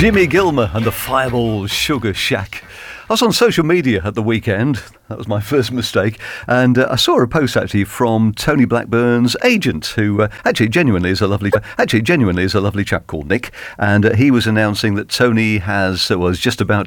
Jimmy Gilmer and the Fireball Sugar Shack. I was on social media at the weekend. That was my first mistake. And I saw a post actually from Tony Blackburn's agent, who actually genuinely is a lovely chap called Nick. And he was announcing that Tony was just about